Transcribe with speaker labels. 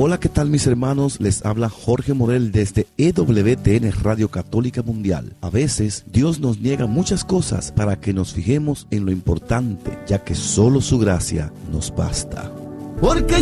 Speaker 1: Hola, ¿qué tal mis hermanos? Les habla Jorge Morel desde EWTN Radio Católica Mundial. A veces Dios nos niega muchas cosas para que nos fijemos en lo importante, ya que solo su gracia nos basta. Porque